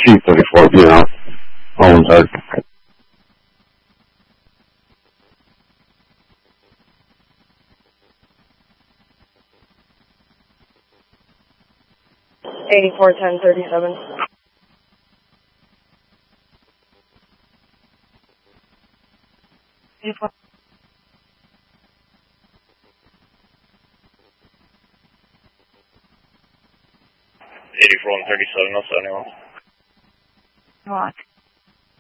G34, you know, Owens Hard. 841037. 84-137, no 71. What?